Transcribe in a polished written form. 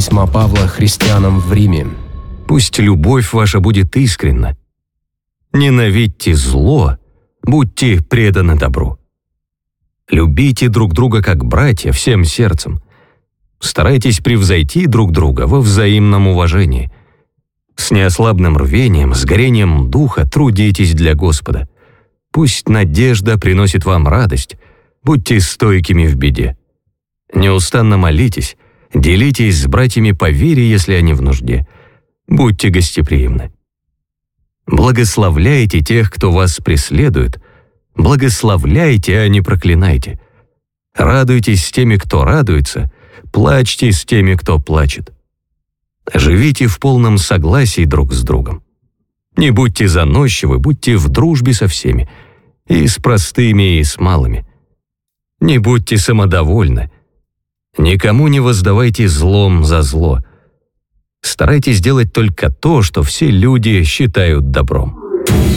Письма Павла христианам в Риме. Пусть любовь ваша будет искренна. Ненавидьте зло, будьте преданы добру. Любите друг друга как братья всем сердцем. Старайтесь превзойти друг друга во взаимном уважении. С неослабным рвением, с горением духа трудитесь для Господа. Пусть надежда приносит вам радость, будьте стойкими в беде. Неустанно молитесь, делитесь с братьями по вере, если они в нужде. Будьте гостеприимны. Благословляйте тех, кто вас преследует. Благословляйте, а не проклинайте. Радуйтесь с теми, кто радуется, плачьте с теми, кто плачет. Живите в полном согласии друг с другом. Не будьте заносчивы, будьте в дружбе со всеми, и с простыми, и с малыми. Не будьте самодовольны. Никому не воздавайте злом за зло. Старайтесь делать только то, что все люди считают добром.